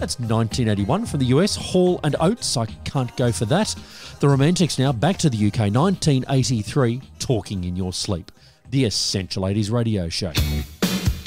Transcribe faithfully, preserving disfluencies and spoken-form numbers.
That's nineteen eighty-one from the U S. Hall and Oates, I Can't Go For That. The Romantics now back to the U K, nineteen eighty-three, Talking in Your Sleep. The Essential eighties Radio Show.